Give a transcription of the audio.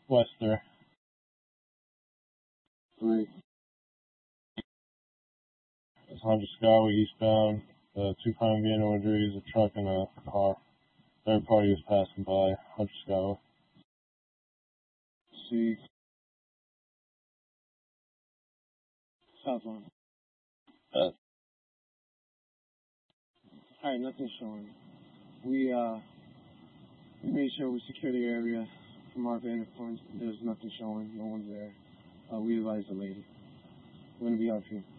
Wester. 3. It's Hunter Skyway eastbound. 2 prime vehicle injuries, a truck and a car. Third party was passing by Hunter Skyway. C. Southbound. Alright, nothing's showing. We made sure we secure the area from our vantage point. There's nothing showing. No one's there. We advised the lady. We're going to be out here.